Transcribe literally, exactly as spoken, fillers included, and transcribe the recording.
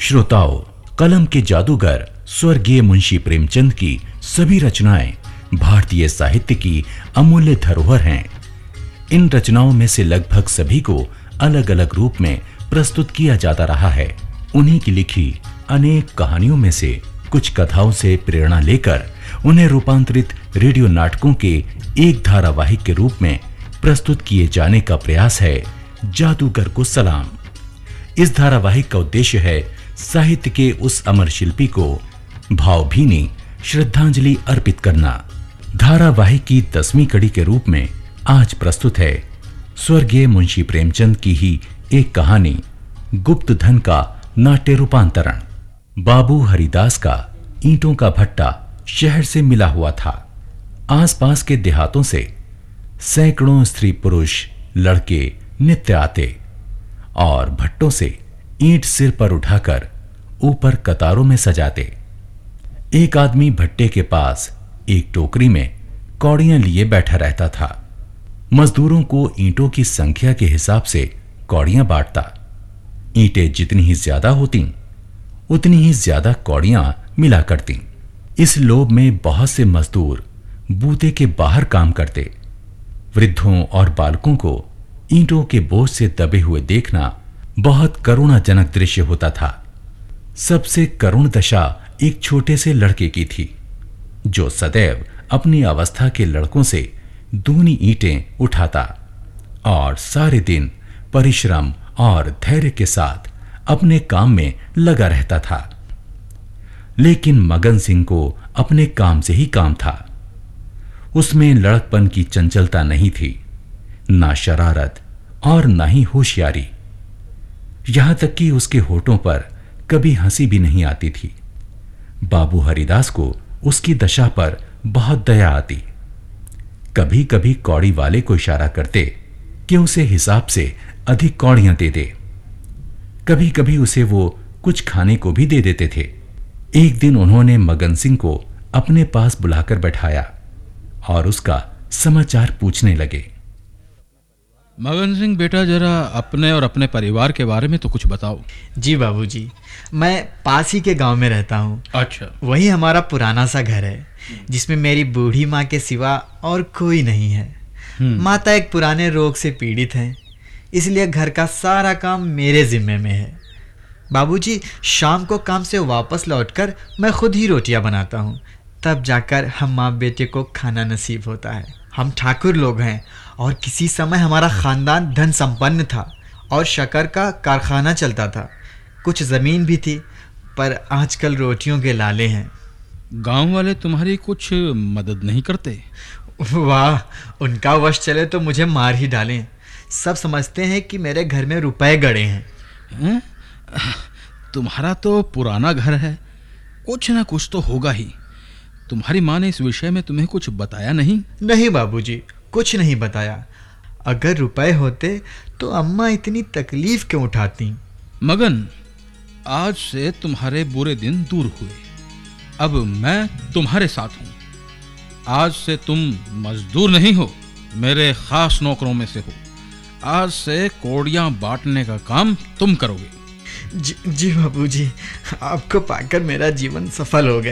श्रोताओं, कलम के जादूगर स्वर्गीय मुंशी प्रेमचंद की सभी रचनाएं भारतीय साहित्य की अमूल्य धरोहर हैं। इन रचनाओं में से लगभग सभी को अलग अलग रूप में प्रस्तुत किया जाता रहा है। उन्हीं की लिखी अनेक कहानियों में से कुछ कथाओं से प्रेरणा लेकर उन्हें रूपांतरित रेडियो नाटकों के एक धारावाहिक के रूप में प्रस्तुत किए जाने का प्रयास है जादूगर को सलाम। इस धारावाहिक का उद्देश्य है साहित्य के उस अमर शिल्पी को भावभीनी श्रद्धांजलि अर्पित करना। धारावाहिक की दसवीं कड़ी के रूप में आज प्रस्तुत है स्वर्गीय मुंशी प्रेमचंद की ही एक कहानी गुप्त धन का नाट्य रूपांतरण। बाबू हरिदास का ईंटों का भट्टा शहर से मिला हुआ था। आसपास के देहातों से सैकड़ों स्त्री पुरुष लड़के नित्य आते और भट्टों से ईंट सिर पर उठाकर ऊपर कतारों में सजाते। एक आदमी भट्टे के पास एक टोकरी में कौड़ियां लिए बैठा रहता था। मजदूरों को ईंटों की संख्या के हिसाब से कौड़ियां बांटता। ईंटें जितनी ही ज्यादा होती उतनी ही ज्यादा कौड़ियां मिला करती। इस लोभ में बहुत से मजदूर बूते के बाहर काम करते। वृद्धों और बालकों को ईंटों के बोझ से दबे हुए देखना बहुत करुणाजनक दृश्य होता था। सबसे करुण दशा एक छोटे से लड़के की थी जो सदैव अपनी अवस्था के लड़कों से दूनी ईंटें उठाता और सारे दिन परिश्रम और धैर्य के साथ अपने काम में लगा रहता था। लेकिन मगन सिंह को अपने काम से ही काम था। उसमें लड़कपन की चंचलता नहीं थी, ना शरारत और ना ही होशियारी। यहां तक कि उसके होठों पर कभी हंसी भी नहीं आती थी। बाबू हरिदास को उसकी दशा पर बहुत दया आती। कभी कभी कौड़ी वाले को इशारा करते कि उसे हिसाब से अधिक कौड़ियां दे दे। कभी कभी उसे वो कुछ खाने को भी दे देते थे। एक दिन उन्होंने मगन सिंह को अपने पास बुलाकर बैठाया और उसका समाचार पूछने लगे। मगन सिंह बेटा, जरा अपने और अपने परिवार के बारे में तो कुछ बताओ। जी बाबूजी, मैं पास ही के गांव में रहता हूँ। अच्छा। वही हमारा पुराना सा घर है जिसमें मेरी बूढ़ी माँ के सिवा और कोई नहीं है। माता एक पुराने रोग से पीड़ित हैं, इसलिए घर का सारा काम मेरे जिम्मे में है। बाबूजी, शाम को काम से वापस लौटकर मैं खुद ही रोटियां बनाता हूँ, तब जाकर हम माँ बेटे को खाना नसीब होता है। हम ठाकुर लोग हैं और किसी समय हमारा खानदान धन संपन्न था और शक्कर का कारखाना चलता था। कुछ जमीन भी थी, पर आजकल रोटियों के लाले हैं। गांव वाले तुम्हारी कुछ मदद नहीं करते? वाह, उनका वश चले तो मुझे मार ही डालें। सब समझते हैं कि मेरे घर में रुपए गड़े हैं। हैं? तुम्हारा तो पुराना घर है, कुछ ना कुछ तो होगा ही। तुम्हारी माँ ने इस विषय में तुम्हें कुछ बताया नहीं? नहीं बाबूजी, कुछ नहीं बताया। अगर रुपए होते तो अम्मा इतनी तकलीफ क्यों उठाती? मगन, आज से तुम्हारे बुरे दिन दूर हुए। अब मैं तुम्हारे साथ हूँ। आज से तुम मजदूर नहीं हो, मेरे खास नौकरों में से हो। आज से कौड़ियां बांटने का काम तुम करोगे। जी, जी बाबूजी, आपको पाकर मेरा जीवन सफल हो गया।